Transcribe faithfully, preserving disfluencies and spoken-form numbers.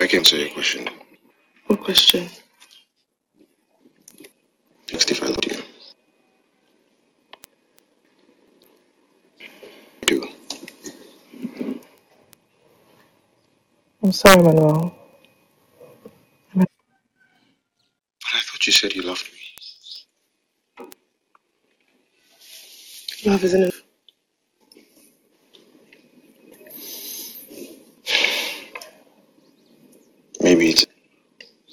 can answer your question. What question? Asked if I loved you. I do. I'm sorry, Manuel. But I thought you said you loved me. Love isn't